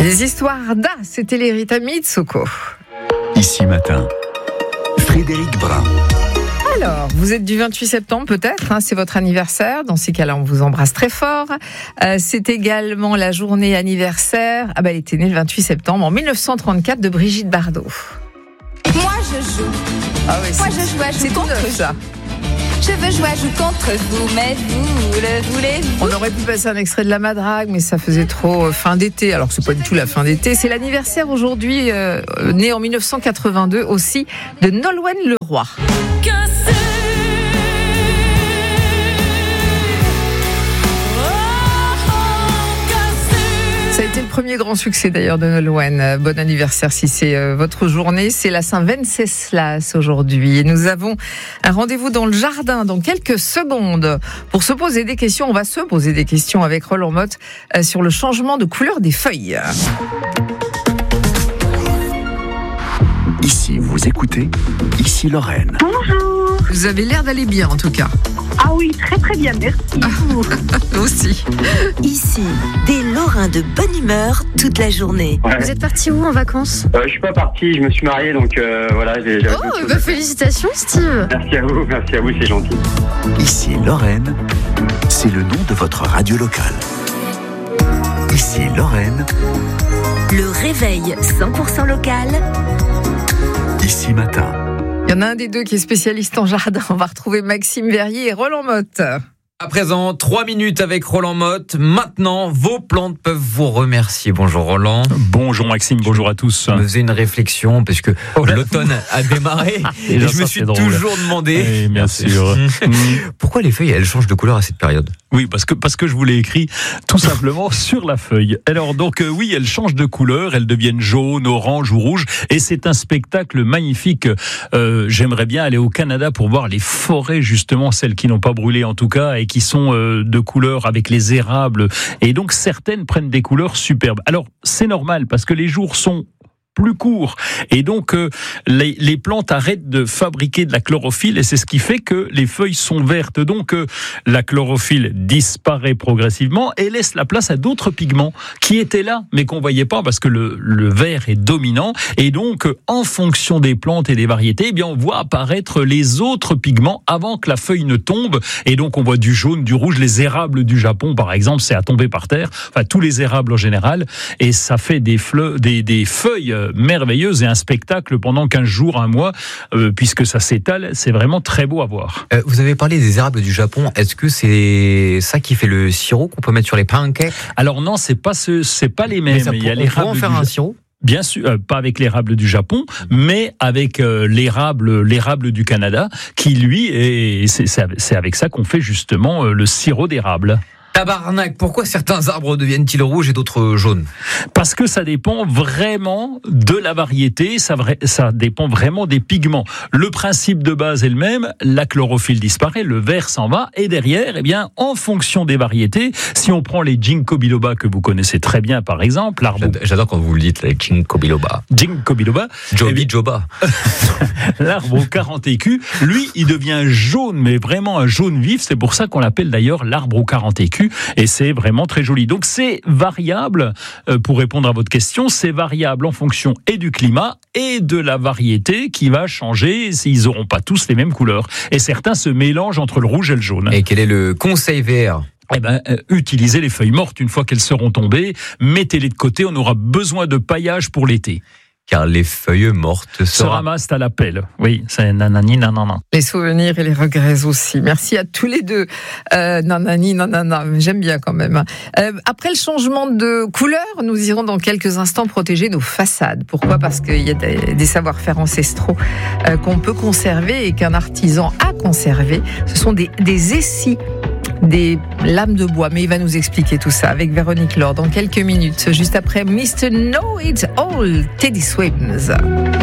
Les histoires d'A, c'était les Rita Mitsouko. Ici matin, Frédéric Brun. Alors, vous êtes du 28 septembre peut-être, c'est votre anniversaire. Dans ces cas-là, on vous embrasse très fort. C'est également la journée anniversaire. Elle était née le 28 septembre en 1934 de Brigitte Bardot. Moi je joue. Ah oui, Moi je joue à c'est joue tout contre neuf, vous. ça. Je veux jouer à joue contre vous, mais vous le voulez-vous? On aurait pu passer un extrait de La Madrague, mais ça faisait trop fin d'été. Alors que c'est pas du tout la fin d'été. C'est l'anniversaire aujourd'hui, né en 1982 aussi, de Nolwenn Leroy. Ça a été le premier grand succès d'ailleurs de Nolwenn. Bon anniversaire si c'est votre journée. C'est la Saint-Wenceslas aujourd'hui. Et nous avons un rendez-vous dans le jardin dans quelques secondes pour se poser des questions. On va se poser des questions avec Roland Motte sur le changement de couleur des feuilles. Ici, vous écoutez, ici Lorraine. Bonjour. Vous avez l'air d'aller bien en tout cas. Ah oui, très très bien, merci. Aussi. Ici, des Lorrains de bonne humeur toute la journée. Ouais. Vous êtes parti où en vacances? Je suis pas parti, je me suis marié, donc voilà. J'avais d'autres choses à faire. Félicitations Steve. Merci à vous, c'est gentil. Ici Lorraine, c'est le nom de votre radio locale. Ici Lorraine, Le réveil 100% local. ici matin. Il y en a un des deux qui est spécialiste en jardin. On va retrouver Maxime Verrier et Roland Motte. À présent, 3 minutes avec Roland Motte. Maintenant, vos plantes peuvent vous remercier. Bonjour Roland. Bonjour Maxime, bonjour à tous. Je me faisais une réflexion parce que l'automne a démarré et je me suis toujours demandé, Oui, bien sûr. pourquoi les feuilles elles changent de couleur à cette période. Oui, parce que je vous l'ai écrit tout simplement sur la feuille. Alors donc oui, elles changent de couleur, elles deviennent jaunes, oranges ou rouges, et c'est un spectacle magnifique. J'aimerais bien aller au Canada pour voir les forêts, justement, celles qui n'ont pas brûlé en tout cas, et qui sont de couleur avec les érables. Et donc certaines prennent des couleurs superbes. Alors c'est normal parce que les jours sont plus court. Et donc, les plantes arrêtent de fabriquer de la chlorophylle et c'est ce qui fait que les feuilles sont vertes. Donc, la chlorophylle disparaît progressivement et laisse la place à d'autres pigments qui étaient là, mais qu'on voyait pas parce que le vert est dominant. Et donc, en fonction des plantes et des variétés, eh bien, on voit apparaître les autres pigments avant que la feuille ne tombe. Et donc, on voit du jaune, du rouge. Les érables du Japon, par exemple, c'est à tomber par terre. Enfin, tous les érables en général. Et ça fait des feuilles merveilleuse et un spectacle pendant 15 jours, un mois, puisque ça s'étale, c'est vraiment très beau à voir. Vous avez parlé des érables du Japon. Est-ce que c'est ça qui fait le sirop qu'on peut mettre sur les pancakes? Alors non, c'est pas les mêmes. Il y a l'érable en faire un sirop. Bien sûr, pas avec l'érable du Japon, mais avec l'érable du Canada, qui lui, c'est avec ça qu'on fait justement le sirop d'érable. Tabarnak, pourquoi certains arbres deviennent-ils rouges et d'autres jaunes? Parce que ça dépend vraiment de la variété, ça dépend vraiment des pigments. Le principe de base est le même, la chlorophylle disparaît, le vert s'en va, et derrière, eh bien, en fonction des variétés, si on prend les ginkgo biloba que vous connaissez très bien, par exemple, l'arbre... J'adore quand vous le dites, les ginkgo biloba. Ginkgo biloba. Joba. L'arbre aux 40 écus, lui, il devient jaune, mais vraiment un jaune vif, c'est pour ça qu'on l'appelle d'ailleurs l'arbre aux 40 écus. Et c'est vraiment très joli. Donc c'est variable, pour répondre à votre question, c'est variable en fonction et du climat et de la variété qui va changer. Ils n'auront pas tous les mêmes couleurs. Et certains se mélangent entre le rouge et le jaune. Et quel est le conseil vert? Utilisez les feuilles mortes une fois qu'elles seront tombées. Mettez-les de côté, on aura besoin de paillage pour l'été. Car les feuilles mortes se ramassent à la pelle. Oui, c'est nanani, nanana. Les souvenirs et les regrets aussi. Merci à tous les deux. Nanani, nanana. J'aime bien quand même. Après le changement de couleur, nous irons dans quelques instants protéger nos façades. Pourquoi ? Parce qu'il y a des savoir-faire ancestraux qu'on peut conserver et qu'un artisan a conservé. Ce sont des essis, des lames de bois, mais il va nous expliquer tout ça avec Véronique Laure dans quelques minutes, juste après Mr. Know It All, Teddy Swims.